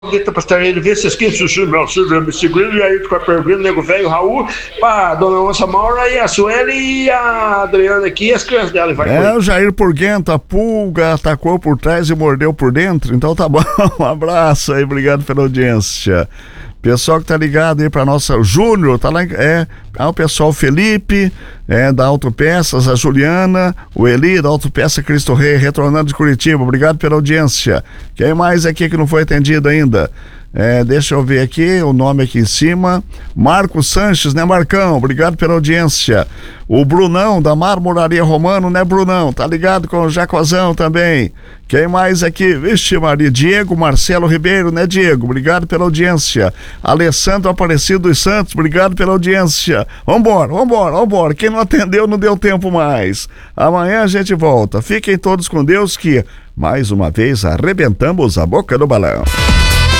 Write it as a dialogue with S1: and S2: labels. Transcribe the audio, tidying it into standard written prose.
S1: Grita Pastareiro, vê se esquece o meu filho, me segura, e aí tu vai perguntando, nego velho, Raul, pra dona Onça Maura e a Sueli e a Adriana aqui e as crianças dela. Vai
S2: o Jair Purguento, a pulga atacou por trás e mordeu por dentro, então tá bom, um abraço aí, obrigado pela audiência. Pessoal que tá ligado aí pra nossa, Júnior, tá lá, o pessoal Felipe, da Autopeças, a Juliana, o Eli, da Autopeça Cristo Rei, retornando de Curitiba, obrigado pela audiência. Quem mais aqui que não foi atendido ainda? Deixa eu ver aqui, o nome aqui em cima, Marcos Sanches, né, Marcão? Obrigado pela audiência. O Brunão, da Marmoraria Romano, né, Brunão? Tá ligado com o Jacozão também. Quem mais aqui? Vixe Maria, Diego Marcelo Ribeiro, né, Diego? Obrigado pela audiência. Alessandro Aparecido dos Santos, obrigado pela audiência. Vambora. Quem não atendeu não deu tempo mais. Amanhã a gente volta. Fiquem todos com Deus que, mais uma vez, arrebentamos a boca do balão.